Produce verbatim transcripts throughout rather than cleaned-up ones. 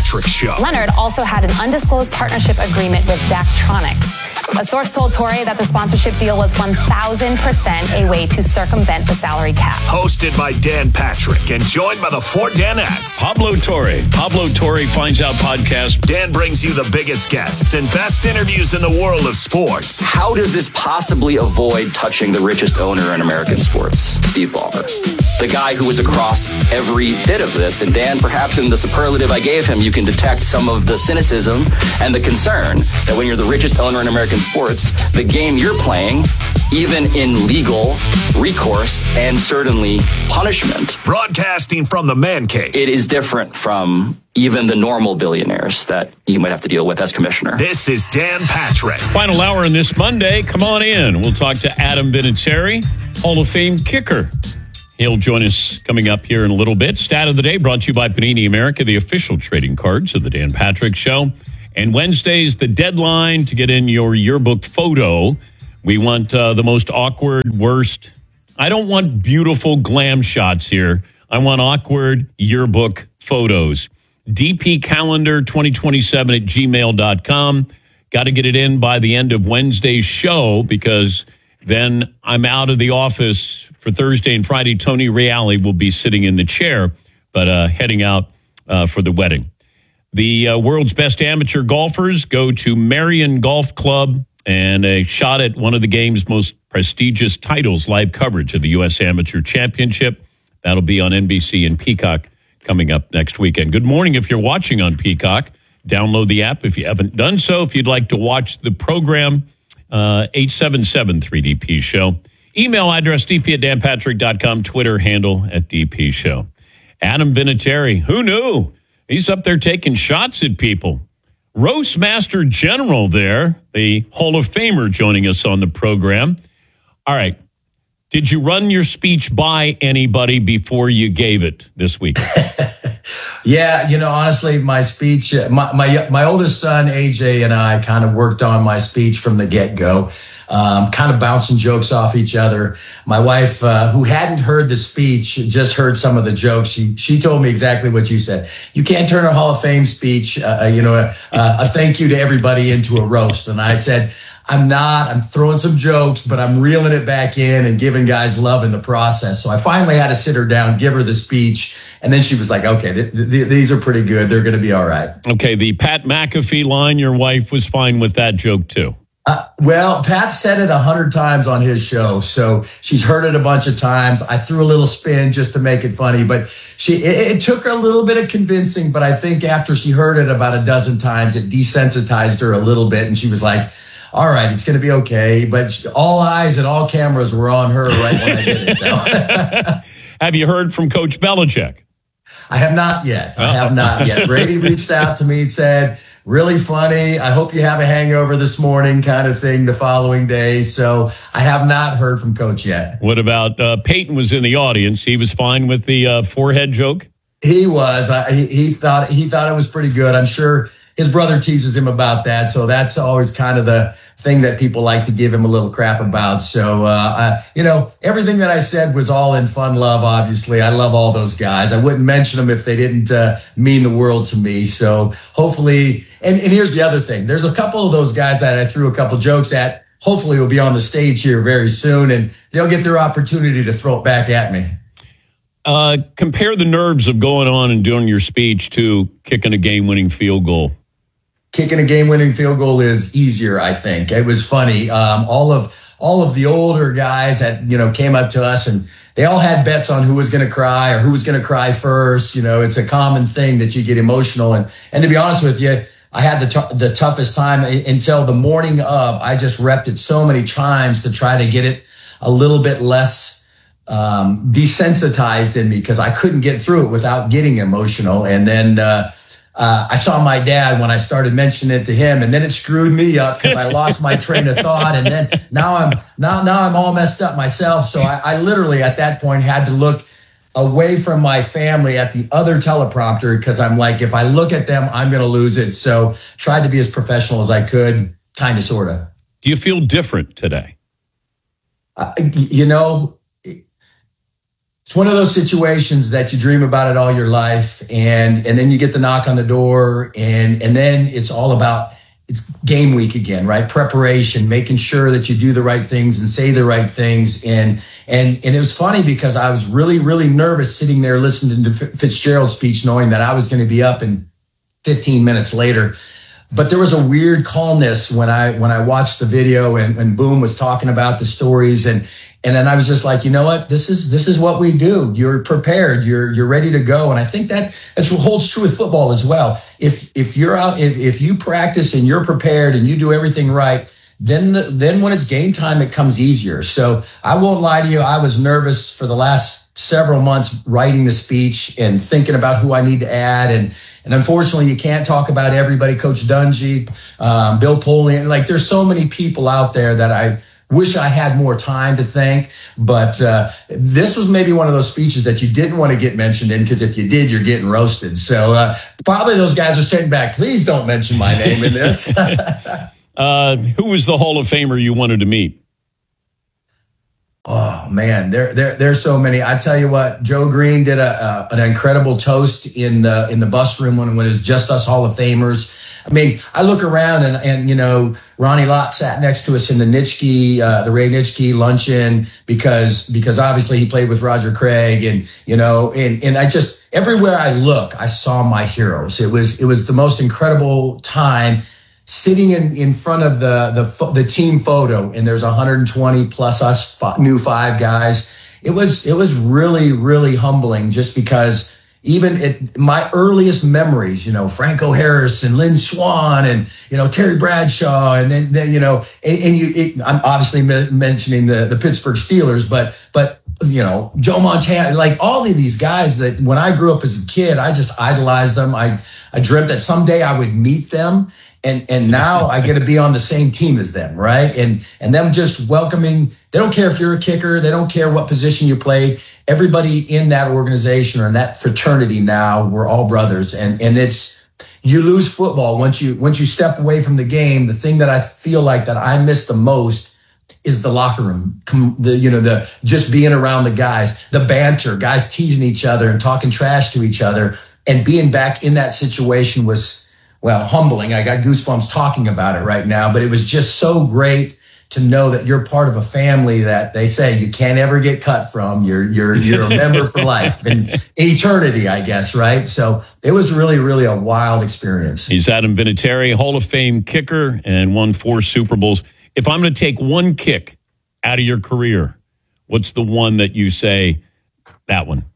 Patrick Show. Leonard also had an undisclosed partnership agreement with Daktronics. A source told Torre that the sponsorship deal was one thousand percent a way to circumvent the salary cap. Hosted by Dan Patrick and joined by the four Danettes. Pablo Torre. Pablo Torre Finds Out podcast. Dan brings you the biggest guests and best interviews in the world of sports. How does this possibly avoid touching the richest owner in American sports, Steve Ballmer? The guy who was across every bit of this. And Dan, perhaps in the superlative I gave him, you can detect some of the cynicism and the concern that when you're the richest owner in American sports, the game you're playing, even in legal recourse and certainly punishment. Broadcasting from the man cave. It is different from even the normal billionaires that you might have to deal with as commissioner. This is Dan Patrick. Final hour on this Monday. Come on in. We'll talk to Adam Vinatieri, Hall of Fame kicker. He'll join us coming up here in a little bit. Stat of the day brought to you by Panini America, the official trading cards of the Dan Patrick Show. And Wednesday's the deadline to get in your yearbook photo. We want uh, the most awkward, worst. I don't want beautiful glam shots here. I want awkward yearbook photos. D P calendar twenty twenty-seven at gmail dot com. Got to get it in by the end of Wednesday's show because then I'm out of the office for Thursday and Friday. Tony Reale will be sitting in the chair, but uh, heading out uh, for the wedding. The uh, world's best amateur golfers go to Marion Golf Club and a shot at one of the game's most prestigious titles, live coverage of the U S Amateur Championship. That'll be on N B C and Peacock coming up next weekend. Good morning if you're watching on Peacock. Download the app if you haven't done so. If you'd like to watch the program, uh, eight seven seven three D P Show. Email address d p at dan patrick dot com. Twitter handle at D P Show. Adam Vinatieri, who knew? He's up there taking shots at people. Roast Master General there, the Hall of Famer joining us on the program. All right. Did you run your speech by anybody before you gave it this week? Yeah, you know, honestly, my speech, my, my my oldest son, A J, and I kind of worked on my speech from the get-go, um, kind of bouncing jokes off each other. My wife, uh, who hadn't heard the speech, just heard some of the jokes. She she told me exactly what you said. You can't turn a Hall of Fame speech, uh, you know, a, a thank you to everybody into a roast. And I said, I'm not. I'm throwing some jokes, but I'm reeling it back in and giving guys love in the process. So I finally had to sit her down, give her the speech. And then she was like, okay, th- th- these are pretty good. They're going to be all right. Okay, the Pat McAfee line, your wife was fine with that joke too. Uh, well, Pat said it a hundred times on his show, so she's heard it a bunch of times. I threw a little spin just to make it funny, but she it, it took her a little bit of convincing, but I think after she heard it about a dozen times, it desensitized her a little bit, and she was like, all right, it's going to be okay. But all eyes and all cameras were on her right when I did it. Have you heard from Coach Belichick? I have not yet. I have not yet. Brady reached out to me and said, really funny. I hope you have a hangover this morning kind of thing the following day. So I have not heard from Coach yet. What about uh, Peyton was in the audience. He was fine with the uh, forehead joke? He was. I, he, he thought he thought it was pretty good. I'm sure his brother teases him about that. So that's always kind of the thing that people like to give him a little crap about. So, uh, I, you know, everything that I said was all in fun love, obviously. I love all those guys. I wouldn't mention them if they didn't uh, mean the world to me. So hopefully, and, and here's the other thing. There's a couple of those guys that I threw a couple jokes at. Hopefully will be on the stage here very soon, and they'll get their opportunity to throw it back at me. Uh, compare the nerves of going on and doing your speech to kicking a game-winning field goal. Kicking a game-winning field goal is easier, I think. It was funny. Um, all of all of the older guys that, you know, came up to us and they all had bets on who was going to cry or who was going to cry first. You know, it's a common thing that you get emotional. And and to be honest with you, I had the t- the toughest time until the morning of. I just repped it so many times to try to get it a little bit less um, desensitized in me because I couldn't get through it without getting emotional. And then uh Uh, I saw my dad when I started mentioning it to him, and then it screwed me up because I lost my train of thought, and then now I'm now now I'm all messed up myself. So I, I literally at that point had to look away from my family at the other teleprompter because I'm like, if I look at them, I'm going to lose it. So tried to be as professional as I could, kind of, sort of. Do you feel different today? Uh, you know, it's one of those situations that you dream about it all your life. And, and then you get the knock on the door, and, and then it's all about, it's game week again, right? Preparation, making sure that you do the right things and say the right things. And, and, and it was funny because I was really, really nervous sitting there listening to Fitzgerald's speech, knowing that I was going to be up in fifteen minutes later. But there was a weird calmness when I, when I watched the video and, and Boom was talking about the stories, and, and then I was just like, you know what, this is, this is what we do. You're prepared. You're, you're ready to go. And I think that that's what holds true with football as well. If, if you're out, if, if you practice and you're prepared and you do everything right, then, the, then when it's game time, it comes easier. So I won't lie to you. I was nervous for the last several months writing the speech and thinking about who I need to add. And, and unfortunately, you can't talk about everybody. Coach Dungy, um, Bill Polian, like there's so many people out there that I wish I had more time to thank. But uh, this was maybe one of those speeches that you didn't want to get mentioned in, because if you did, you're getting roasted. So uh, probably those guys are sitting back, please don't mention my name in this. uh, who was the Hall of Famer you wanted to meet? Oh man, there, there, there's so many. I tell you what, Joe Green did a, a an incredible toast in the in the bus room when, when it was just us Hall of Famers. I mean, I look around and, and you know, Ronnie Lott sat next to us in the Nitschke, uh, the Ray Nitschke luncheon, because because obviously he played with Roger Craig, and you know, and and I just everywhere I look, I saw my heroes. It was it was the most incredible time. Sitting in, in front of the, the, the team photo, and there's one hundred twenty plus us f- new five guys. It was, it was really, really humbling, just because even at my earliest memories, you know, Franco Harris and Lynn Swann and, you know, Terry Bradshaw, and then, then you know, and, and you, it, I'm obviously me- mentioning the, the Pittsburgh Steelers, but, but, you know, Joe Montana, like all of these guys that when I grew up as a kid, I just idolized them. I, I dreamt that someday I would meet them. And and now I get to be on the same team as them, right? And and them just welcoming. They don't care if you're a kicker. They don't care what position you play. Everybody in that organization or in that fraternity now, we're all brothers. And and it's, you lose football once you once you step away from the game. The thing that I feel like that I miss the most is the locker room. The you know the just being around the guys, the banter, guys teasing each other and talking trash to each other, and being back in that situation was, well, humbling. I got goosebumps talking about it right now, but it was just so great to know that you're part of a family that they say you can't ever get cut from. You're, you're, you're a member for life and eternity, I guess, right? So it was really, really a wild experience. He's Adam Vinatieri, Hall of Fame kicker, and won four Super Bowls. If I'm going to take one kick out of your career, what's the one that you say, that one?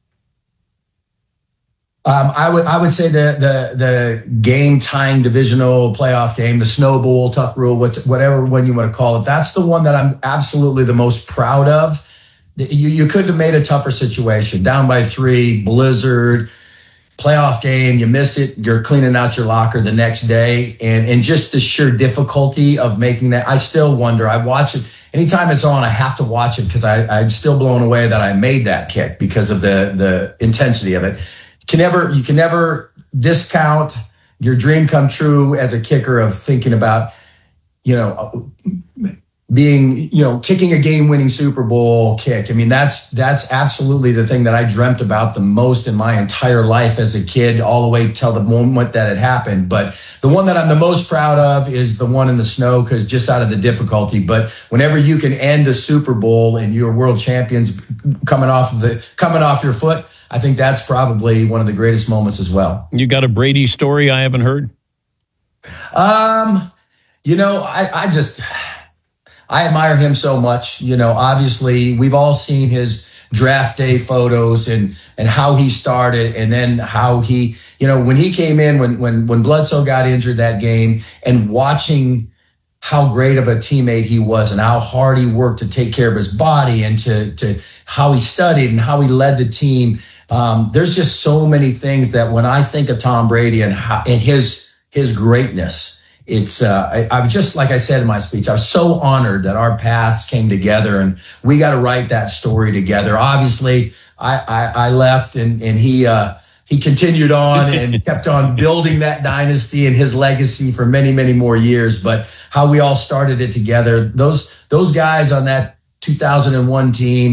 Um, I would I would say the the the game tying divisional playoff game, the Snow Bowl, Tuck Rule, what, whatever one you want to call it. That's the one that I'm absolutely the most proud of. You you couldn't have made a tougher situation. Down by three, blizzard, playoff game, you miss it, you're cleaning out your locker the next day, and and just the sheer difficulty of making that. I still wonder. I watch it. Anytime it's on, I have to watch it because I I'm still blown away that I made that kick because of the the intensity of it. Can never, you can never discount your dream come true as a kicker of thinking about, you know, being, you know, kicking a game winning Super Bowl kick. I mean, that's, that's absolutely the thing that I dreamt about the most in my entire life as a kid, all the way till the moment that it happened. But the one that I'm the most proud of is the one in the snow, because just out of the difficulty. But whenever you can end a Super Bowl and you're world champions coming off of the, coming off your foot, I think that's probably one of the greatest moments as well. You got a Brady story I haven't heard? Um, you know, I, I just, I admire him so much. You know, obviously we've all seen his draft day photos and, and how he started, and then how he, you know, when he came in, when, when, when Bledsoe got injured that game, and watching how great of a teammate he was and how hard he worked to take care of his body, and to, to how he studied and how he led the team. Um, there's just so many things that when I think of Tom Brady and how, and his, his greatness, it's, uh, I, I was just, like I said in my speech, I was so honored that our paths came together and we got to write that story together. Obviously I, I, I left and, and he, uh, he continued on and kept on building that dynasty and his legacy for many, many more years. But how we all started it together, those, those guys on that two thousand one team,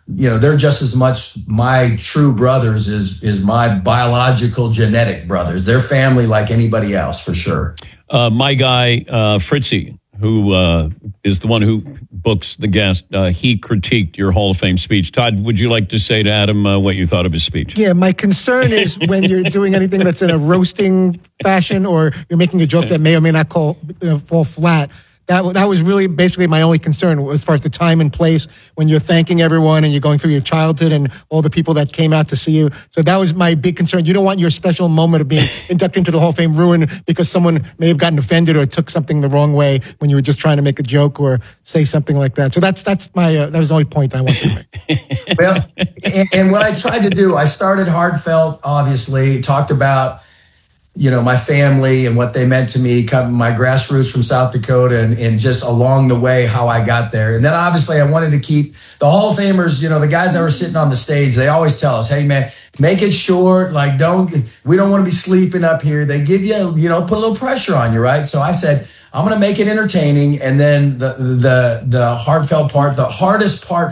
you know, they're just as much my true brothers as is my biological genetic brothers. They're family like anybody else, for sure. Uh, my guy, uh, Fritzy, who uh, is the one who books the guest, uh, he critiqued your Hall of Fame speech. Todd, would you like to say to Adam uh, what you thought of his speech? Yeah, my concern is when you're doing anything that's in a roasting fashion or you're making a joke that may or may not call, you know, fall flat. That that was really basically my only concern as far as the time and place when you're thanking everyone and you're going through your childhood and all the people that came out to see you. So that was my big concern. You don't want your special moment of being inducted into the Hall of Fame ruined because someone may have gotten offended or took something the wrong way when you were just trying to make a joke or say something like that. So that's that's my uh, that was the only point I wanted to make. Well, and, and what I tried to do, I started heartfelt, obviously, talked about, you know, my family and what they meant to me, come, my grassroots from South Dakota, and, and just along the way, how I got there. And then obviously I wanted to keep the Hall of Famers, you know, the guys that were sitting on the stage, they always tell us, hey man, make it short. Like, don't, we don't want to be sleeping up here. They give you, you know, put a little pressure on you, right? So I said, I'm going to make it entertaining. And then the, the, the heartfelt part, the hardest part